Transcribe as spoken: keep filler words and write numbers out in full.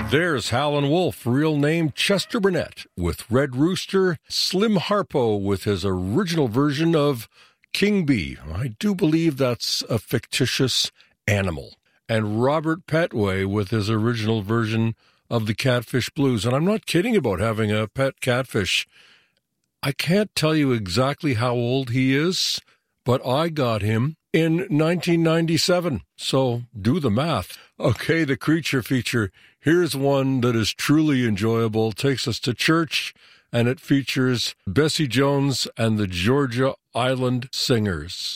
There's Howlin' Wolf, real name Chester Burnett, with Red Rooster, Slim Harpo with his original version of King Bee. I do believe that's a fictitious animal. And Robert Petway with his original version of the Catfish Blues. And I'm not kidding about having a pet catfish. I can't tell you exactly how old he is, but I got him in nineteen ninety-seven. So do the math. Okay, the creature feature. Here's one that is truly enjoyable. Takes us to church, and it features Bessie Jones and the Georgia Island Singers.